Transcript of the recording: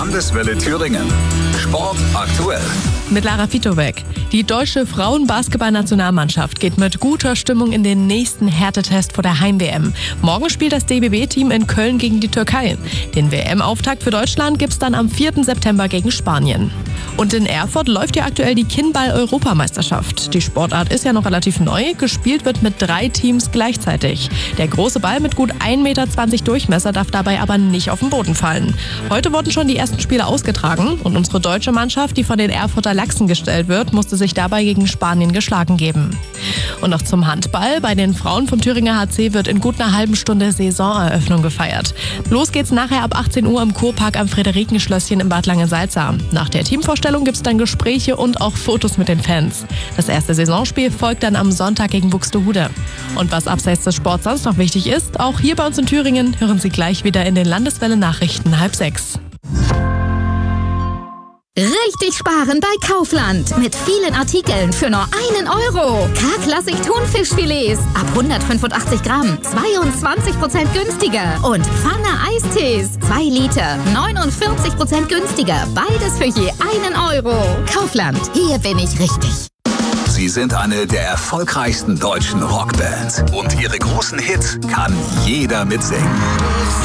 Landeswelle Thüringen. Sport aktuell. Mit Lara Fitowek. Die deutsche Frauenbasketball-Nationalmannschaft geht mit guter Stimmung in den nächsten Härtetest vor der Heim-WM. Morgen spielt das DBB-Team in Köln gegen die Türkei. Den WM-Auftakt für Deutschland gibt's dann am 4. September gegen Spanien. Und in Erfurt läuft ja aktuell die Kinnball-Europameisterschaft. Die Sportart ist ja noch relativ neu. Gespielt wird mit 3 Teams gleichzeitig. Der große Ball mit gut 1,20 Meter Durchmesser darf dabei aber nicht auf den Boden fallen. Heute wurden schon die ersten Spiele ausgetragen und unsere deutsche Mannschaft, die von den Erfurter Lachsen gestellt wird, musste sich dabei gegen Spanien geschlagen geben. Und noch zum Handball. Bei den Frauen vom Thüringer HC wird in gut einer halben Stunde Saisoneröffnung gefeiert. Los geht's nachher ab 18 Uhr im Kurpark am Friederikenschlösschen in Bad Langensalza. Nach der Teamvorstellung gibt's dann Gespräche und auch Fotos mit den Fans. Das erste Saisonspiel folgt dann am Sonntag gegen Buxtehude. Und was abseits des Sports sonst noch wichtig ist, auch hier bei uns in Thüringen hören Sie gleich wieder in den Landeswelle Nachrichten 5:30. Richtig sparen bei Kaufland. Mit vielen Artikeln für nur 1 Euro. K-Klassik Thunfischfilets ab 185 Gramm. 22% günstiger. Und Pfanne Eistees. 2 Liter. 49% günstiger. Beides für je 1 Euro. Kaufland. Hier bin ich richtig. Sie sind eine der erfolgreichsten deutschen Rockbands. Und ihre großen Hits kann jeder mitsingen.